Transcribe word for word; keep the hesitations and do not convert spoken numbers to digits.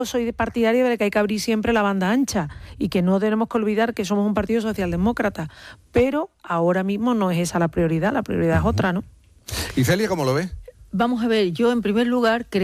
soy partidaria de que hay que abrir siempre la banda ancha y que no tenemos que olvidar que somos un partido socialdemócrata, pero ahora mismo no es esa la prioridad, la prioridad es otra, ¿no? ¿Y Celia cómo lo ve? Vamos a ver, yo en primer lugar creo